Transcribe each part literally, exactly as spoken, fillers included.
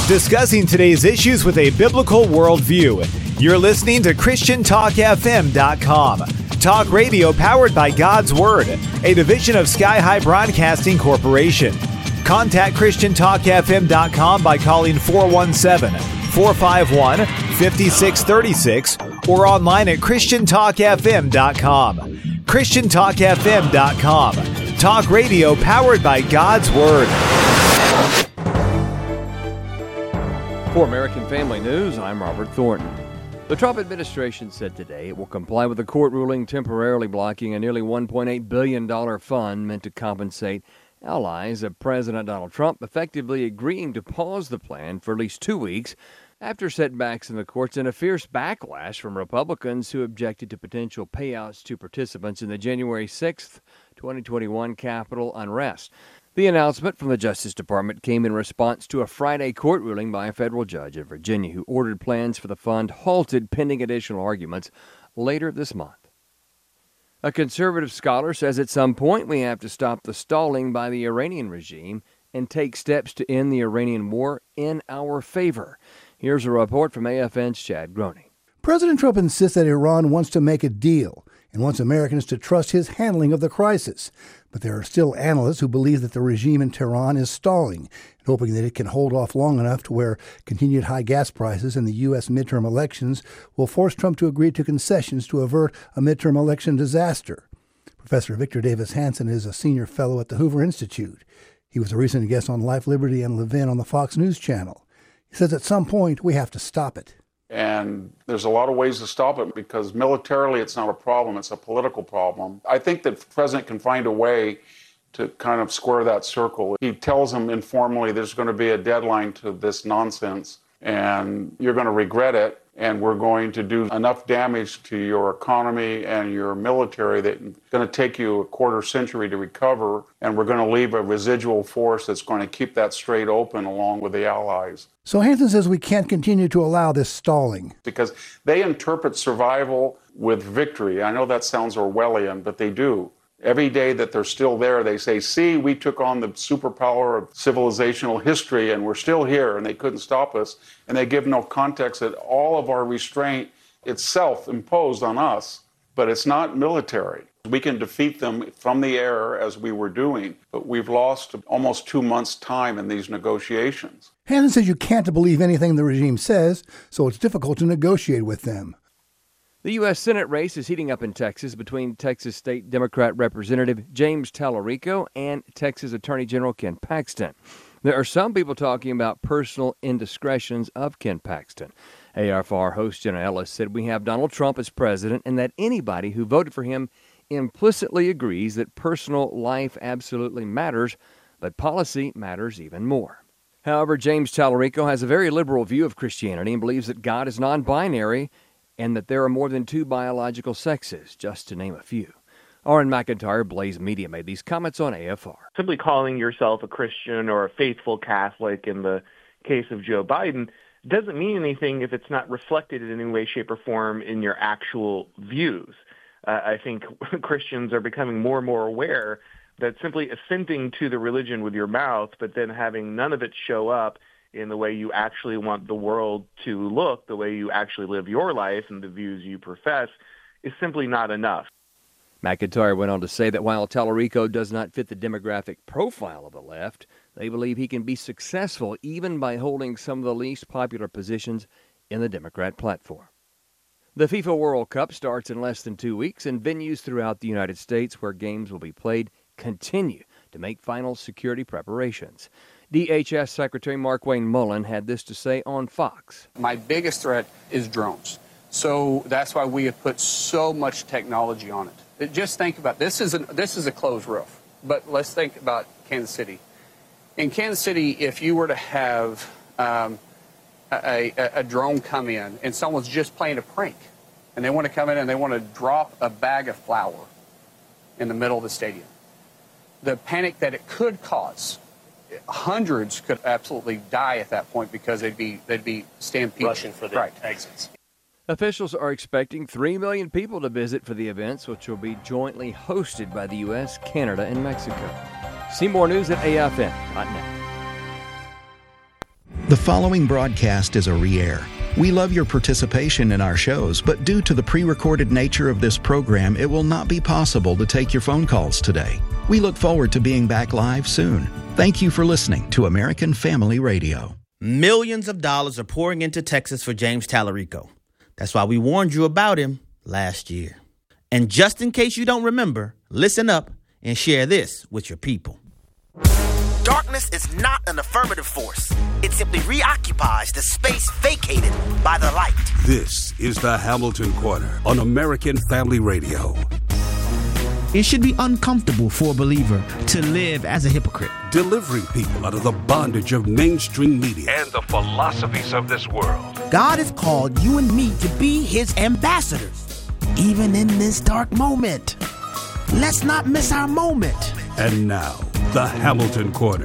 Discussing today's issues with a biblical worldview. You're listening to Christian Talk F M dot com. Talk radio powered by God's Word, a division of Sky High Broadcasting Corporation. Contact Christian Talk F M dot com by calling four one seven, four five one, five six three six or online at Christian Talk F M dot com. Christian Talk F M dot com. Talk radio powered by God's Word. For American Family News, I'm Robert Thornton. The Trump administration said today it will comply with a court ruling temporarily blocking a nearly one point eight billion dollars fund meant to compensate allies of President Donald Trump, effectively agreeing to pause the plan for at least two weeks after setbacks in the courts and a fierce backlash from Republicans who objected to potential payouts to participants in the January sixth, twenty twenty-one Capitol unrest. The announcement from the Justice Department came in response to a Friday court ruling by a federal judge in Virginia who ordered plans for the fund halted pending additional arguments later this month. A conservative scholar says at some point we have to stop the stalling by the Iranian regime and take steps to end the Iranian war in our favor. Here's a report from A F N's Chad Groening. President Trump insists that Iran wants to make a deal and wants Americans to trust his handling of the crisis. But there are still analysts who believe that the regime in Tehran is stalling, and hoping that it can hold off long enough to where continued high gas prices and the U S midterm elections will force Trump to agree to concessions to avert a midterm election disaster. Professor Victor Davis Hanson is a senior fellow at the Hoover Institute. He was a recent guest on Life, Liberty, and Levin on the Fox News Channel. He says at some point we have to stop it. And there's a lot of ways to stop it because militarily it's not a problem, it's a political problem. I think that the president can find a way to kind of square that circle. He tells them informally there's going to be a deadline to this nonsense and you're going to regret it, and we're going to do enough damage to your economy and your military that it's going to take you a quarter century to recover, and we're going to leave a residual force that's going to keep that strait open along with the allies. So Hanson says we can't continue to allow this stalling. Because they interpret survival with victory. I know that sounds Orwellian, but they do. Every day that they're still there, they say, see, we took on the superpower of civilizational history and we're still here and they couldn't stop us. And they give no context that all of our restraint it's self-imposed on us, but it's not military. We can defeat them from the air as we were doing, but we've lost almost two months' time in these negotiations. Hanson says you can't believe anything the regime says, so it's difficult to negotiate with them. The U S Senate race is heating up in Texas between Texas State Democrat Representative James Tallarico and Texas Attorney General Ken Paxton. There are some people talking about personal indiscretions of Ken Paxton. A R F R host Jenna Ellis said we have Donald Trump as president and that anybody who voted for him implicitly agrees that personal life absolutely matters, but policy matters even more. However, James Tallarico has a very liberal view of Christianity and believes that God is non-binary and that there are more than two biological sexes, just to name a few. Aaron McIntyre, Blaze Media, made these comments on A F R. Simply calling yourself a Christian or a faithful Catholic in the case of Joe Biden doesn't mean anything if it's not reflected in any way, shape, or form in your actual views. Uh, I think Christians are becoming more and more aware that simply assenting to the religion with your mouth, but then having none of it show up in the way you actually want the world to look, the way you actually live your life and the views you profess, is simply not enough. McIntyre went on to say that while Tallarico does not fit the demographic profile of the left, they believe he can be successful even by holding some of the least popular positions in the Democrat platform. The FIFA World Cup starts in less than two weeks, and venues throughout the United States where games will be played continue to make final security preparations. D H S Secretary Markwayne Mullin had this to say on Fox. My biggest threat is drones. So that's why we have put so much technology on it. Just think about this is a, this is a closed roof, but let's think about Kansas City. In Kansas City, if you were to have um, a, a, a drone come in and someone's just playing a prank and they want to come in and they want to drop a bag of flour in the middle of the stadium, the panic that it could cause, hundreds could absolutely die at that point because they'd be they'd be stampeded. Rushing for the right. exits. Officials are expecting three million people to visit for the events, which will be jointly hosted by the U S, Canada, and Mexico. See more news at A F N dot net. The following broadcast is a re-air. We love your participation in our shows, but due to the pre-recorded nature of this program, it will not be possible to take your phone calls today. We look forward to being back live soon. Thank you for listening to American Family Radio. Millions of dollars are pouring into Texas for James Tallarico. That's why we warned you about him last year. And just in case you don't remember, listen up and share this with your people. Darkness is not an affirmative force. It simply reoccupies the space vacated by the light. This is the Hamilton Corner on American Family Radio. It should be uncomfortable for a believer to live as a hypocrite. Delivering people out of the bondage of mainstream media and the philosophies of this world. God has called you and me to be his ambassadors, even in this dark moment. Let's not miss our moment. And now, the Hamilton Corner.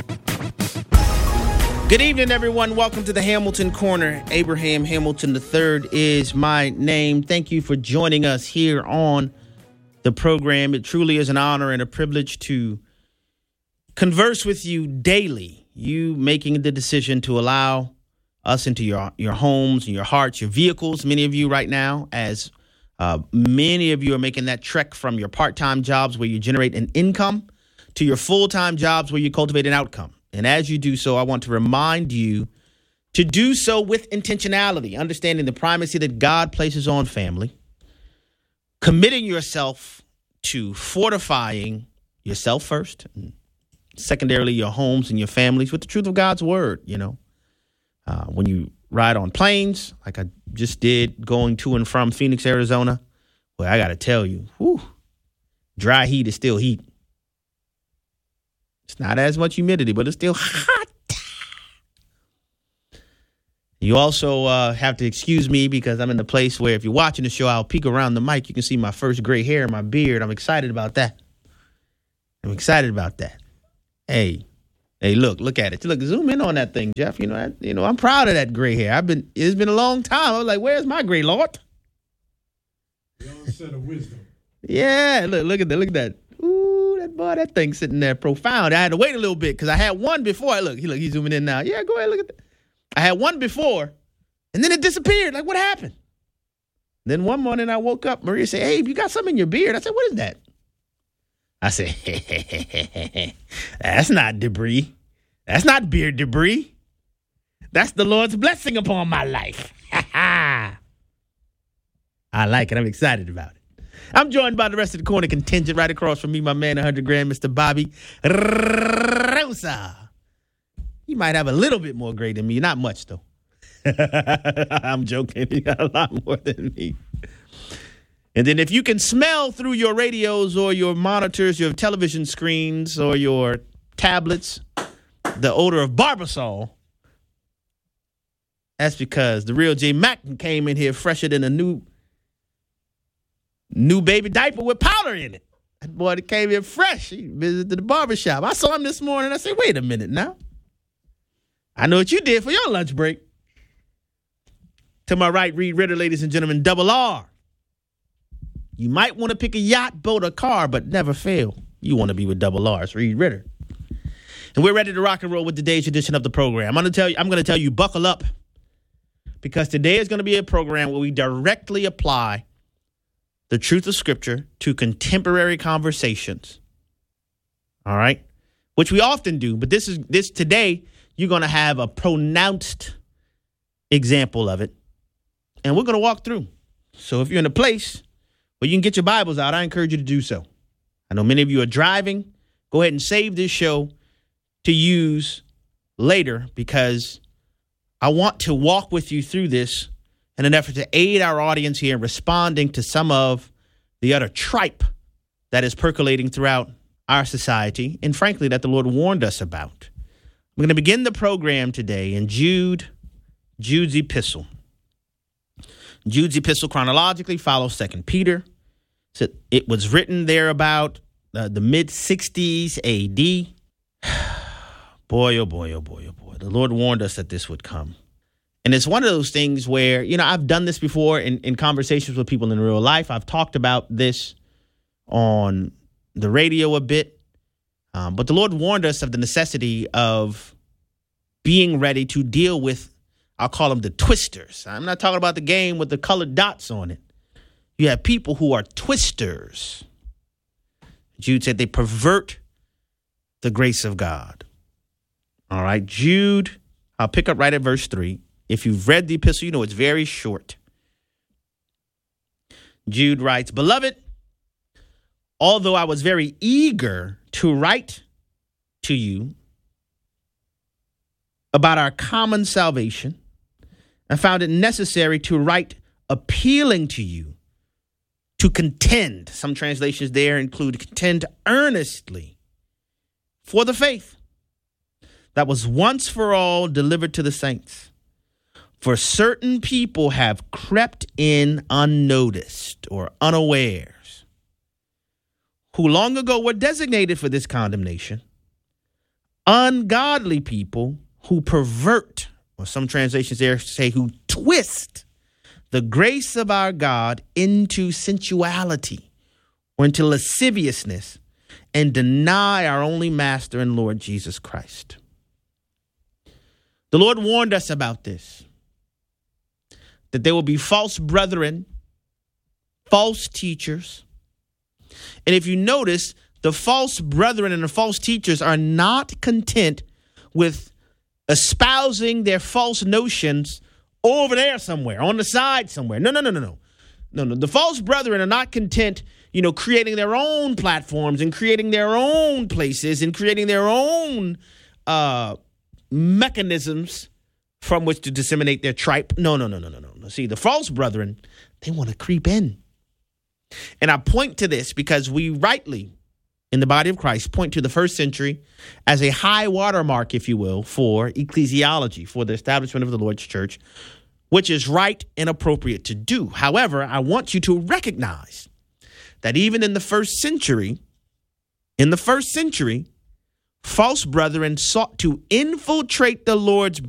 Good evening, everyone. Welcome to the Hamilton Corner. Abraham Hamilton the third is my name. Thank you for joining us here on the program. It truly is an honor and a privilege to converse with you daily. You making the decision to allow us into your, your homes and your hearts, your vehicles. Many of you right now, as uh, many of you are making that trek from your part-time jobs where you generate an income to your full-time jobs where you cultivate an outcome. And as you do so, I want to remind you to do so with intentionality, understanding the primacy that God places on family, committing yourself to fortifying yourself first, and secondarily your homes and your families with the truth of God's word. You know, uh, when you ride on planes, like I just did going to and from Phoenix, Arizona, well, I got to tell you, whew, dry heat is still heat. It's not as much humidity, but it's still hot. You also uh, have to excuse me because I'm in the place where if you're watching the show, I'll peek around the mic. You can see my first gray hair in my beard. I'm excited about that. I'm excited about that. Hey, hey, look, look at it. Look, zoom in on that thing, Jeff. You know, I, you know, I'm proud of that gray hair. I've been, it's been a long time. I was like, where's my gray Lord? The onset of wisdom. Yeah, look, look at that, look at that. Ooh, that boy, that thing's sitting there profound. I had to wait a little bit because I had one before. Look, he look, he's zooming in now. Yeah, go ahead, look at that. I had one before, and then it disappeared. Like, what happened? Then one morning I woke up. Maria said, hey, you got something in your beard. I said, what is that? I said, that's not debris. That's not beard debris. That's the Lord's blessing upon my life. I like it. I'm excited about it. I'm joined by the rest of the corner contingent right across from me, my man, one hundred grand, Mister Bobby Rosa. He might have a little bit more gray than me. Not much, though. I'm joking. He got a lot more than me. And then if you can smell through your radios or your monitors, your television screens or your tablets, the odor of Barbasol, that's because the real J Mac came in here fresher than a new new baby diaper with powder in it. That boy that came in fresh. He visited the barbershop. I saw him this morning. I said, wait a minute now. I know what you did for your lunch break. To my right, Reed Ritter, ladies and gentlemen, double R. You might want to pick a yacht, boat, or car, but never fail. You want to be with double R. It's Reed Ritter. And we're ready to rock and roll with today's edition of the program. I'm going to tell you, I'm going to tell you, buckle up, because today is going to be a program where we directly apply the truth of Scripture to contemporary conversations. All right? Which we often do, but this is this today, you're going to have a pronounced example of it. And we're going to walk through. So if you're in a place where you can get your Bibles out, I encourage you to do so. I know many of you are driving. Go ahead and save this show to use later, because I want to walk with you through this in an effort to aid our audience here in responding to some of the utter tripe that is percolating throughout our society, and frankly, that the Lord warned us about. We're going to begin the program today in Jude, Jude's epistle. Jude's epistle chronologically follows Second Peter. So it was written there about uh, the mid-sixties A D. Boy, oh boy, oh boy, oh boy. The Lord warned us that this would come. And it's one of those things where, you know, I've done this before in, in conversations with people in real life. I've talked about this on the radio a bit. Um, but the Lord warned us of the necessity of being ready to deal with, I'll call them the twisters. I'm not talking about the game with the colored dots on it. You have people who are twisters. Jude said they pervert the grace of God. All right, Jude, I'll pick up right at verse three. If you've read the epistle, you know it's very short. Jude writes, "Beloved, although I was very eager to write to you about our common salvation, I found it necessary to write appealing to you to contend." Some translations there include contend earnestly for the faith that was once for all delivered to the saints. For certain people have crept in unnoticed or unawares, who long ago were designated for this condemnation, ungodly people who pervert, or some translations there say who twist, the grace of our God into sensuality or into lasciviousness, and deny our only Master and Lord Jesus Christ. The Lord warned us about this, that there will be false brethren, false teachers. And if you notice, the false brethren and the false teachers are not content with espousing their false notions over there somewhere, on the side somewhere. No, no, no, no, no. No, no. The false brethren are not content, you know, creating their own platforms and creating their own places and creating their own uh, mechanisms from which to disseminate their tripe. No, no, no, no, no, no. See, the false brethren, they want to creep in. And I point to this because we rightly, in the body of Christ, point to the first century as a high watermark, if you will, for ecclesiology, for the establishment of the Lord's church, which is right and appropriate to do. However, I want you to recognize that even in the first century, in the first century, false brethren sought to infiltrate the Lord's